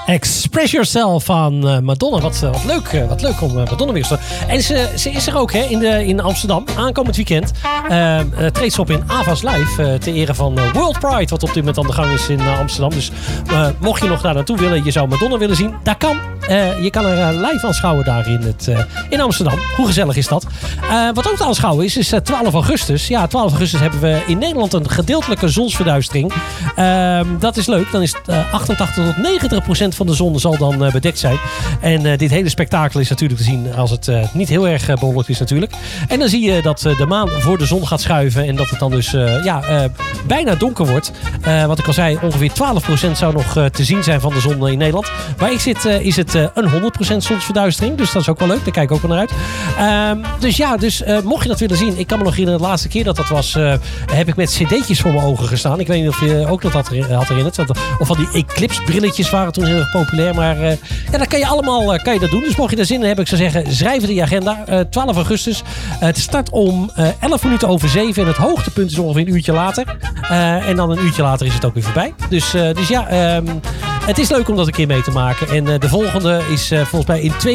Express Yourself van Madonna. Wat leuk om Madonna weer te zien. En ze is er ook in Amsterdam. Aankomend weekend treedt ze op in Ava's Live. Ter ere van World Pride. Wat op dit moment aan de gang is in Amsterdam. Dus mocht je nog daar naartoe willen. Je zou Madonna willen zien. Dat kan. Je kan er live aanschouwen daar in Amsterdam. Hoe gezellig is dat? Wat ook te aanschouwen is 12 augustus. Ja, 12 augustus hebben we in Nederland een gedeeltelijke zonsverduistering. Dat is leuk. Dan is 88 tot 90% van de zon zal dan bedekt zijn. En dit hele spektakel is natuurlijk te zien als het niet heel erg bewolkt is natuurlijk. En dan zie je dat de maan voor de zon gaat schuiven. En dat het dan dus bijna donker wordt. Wat ik al zei, ongeveer 12% zou nog te zien zijn van de zon in Nederland. Waar ik zit is het een 100% zonsverduistering. Dus dat is ook wel leuk. Daar kijk ik ook wel naar uit. Dus mocht je dat willen zien. Ik kan me nog herinneren, de laatste keer dat was, heb ik met cd'tjes voor mijn ogen gestaan. Ik weet niet of je ook dat had herinnerd. Of al die eclipse brilletjes waren toen heel erg populair. Maar dat kan je allemaal dat doen. Dus mocht je daar zin in hebben, ik zou zeggen, schrijf het in je agenda. 12 augustus. Het start om 11 minuten over 7. En het hoogtepunt is ongeveer een uurtje later. En dan een uurtje later is het ook weer voorbij. Dus het is leuk om dat een keer mee te maken. En de volgende is volgens mij in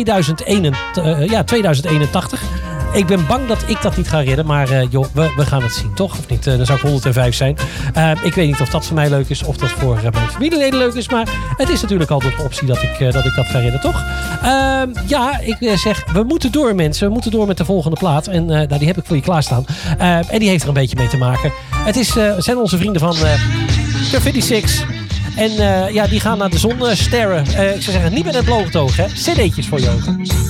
2081. Ik ben bang dat ik dat niet ga redden. Maar we gaan het zien, toch? Of niet? Dan zou ik 105 zijn. Ik weet niet of dat voor mij leuk is. Of dat voor mijn familieleden leuk is. Maar het is natuurlijk altijd een optie dat ik dat ga redden, toch? Ik zeg, we moeten door, mensen. We moeten door met de volgende plaat. En die heb ik voor je klaarstaan. En die heeft er een beetje mee te maken. Het zijn onze vrienden van Graffiti Six. En die gaan naar de zon sterren. Ik zou zeggen, niet met het blote oog, hè. CD'tjes voor je ogen.